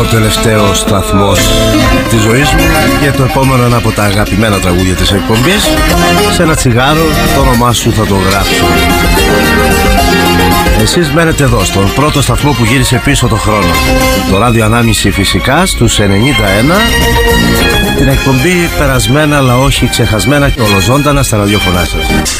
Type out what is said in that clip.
τελευταίος σταθμός της ζωής μου και το επόμενο ένα από τα αγαπημένα τραγούδια της εκπομπής. Σε ένα τσιγάρο το όνομά σου θα το γράψω. Εσείς μένετε εδώ στον πρώτο σταθμό που γύρισε πίσω το χρόνο. Το ράδιο Ανάμνηση φυσικά στους 91. Την εκπομπή περασμένα αλλά όχι ξεχασμένα και ολοζώντανα στα ραδιόφωνά σας.